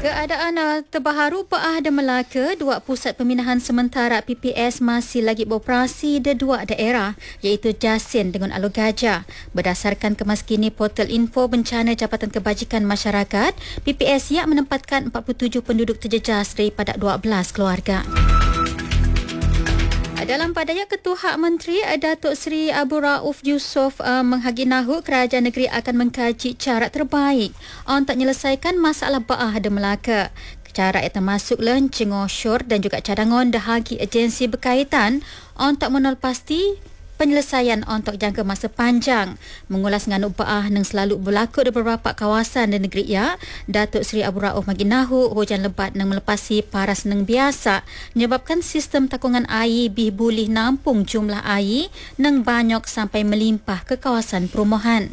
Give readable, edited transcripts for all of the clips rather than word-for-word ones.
Keadaan terbaru Peah dan Melaka, dua pusat peminahan sementara PPS masih lagi beroperasi di dua daerah iaitu Jasin dengan Alor Gajah. Berdasarkan kemaskini portal info bencana Jabatan Kebajikan Masyarakat, PPS yang menempatkan 47 penduduk terjejas daripada 12 keluarga. Dalam padanya, Ketua Hak Menteri Datuk Seri Abu Rauf Yusof menghaginahu kerajaan negeri akan mengkaji cara terbaik untuk menyelesaikan masalah Peah dan Melaka. Cara itu termasuk launching offshore dan juga cadangan dahagi agensi berkaitan untuk menolpasti penyelesaian untuk jangka masa panjang. Mengulas dengan Peah yang selalu berlaku di beberapa kawasan di negeri ia, Datuk Seri Abu Rauf maginahu hujan lebat yang melepasi paras yang biasa menyebabkan sistem takungan air boleh nampung jumlah air yang banyak sampai melimpah ke kawasan perumahan.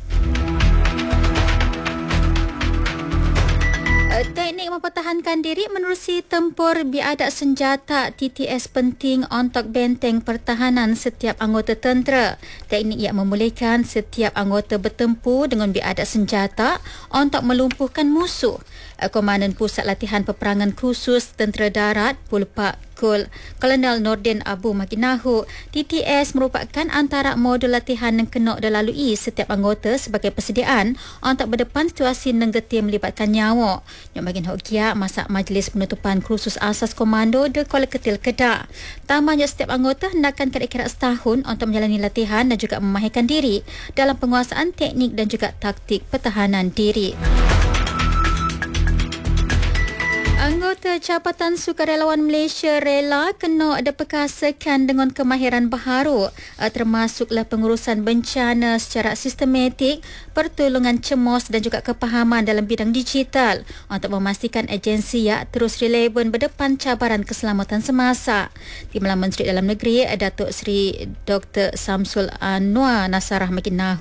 Teknik mempertahankan diri menerusi tempur biadab senjata TTS penting untuk benteng pertahanan setiap anggota tentera. Teknik yang membolehkan setiap anggota bertempur dengan biadab senjata untuk melumpuhkan musuh. Komandan Pusat Latihan Peperangan Khusus Tentera Darat Pulpak Kolonel Nordin Abu maginahu, TTS merupakan antara modul latihan yang kena dilalui setiap anggota sebagai persediaan untuk berdepan situasi yang getih melibatkan nyawa. Yang bagian hokia masa majlis penutupan kursus asas komando di Kuala Ketil Kedah. Tambahnya setiap anggota hendakkan kira-kira setahun untuk menjalani latihan dan juga memahirkan diri dalam penguasaan teknik dan juga taktik pertahanan diri. Anggota Jabatan Sukarelawan Malaysia rela kena diperkasakan dengan kemahiran baharu, termasuklah pengurusan bencana secara sistematik, pertolongan cemas dan juga kepahaman dalam bidang digital untuk memastikan agensi terus relevan berdepan cabaran keselamatan semasa. Timbalan Menteri Dalam Negeri Datuk Seri Dr. Samsul Anwar Nasarah maginahu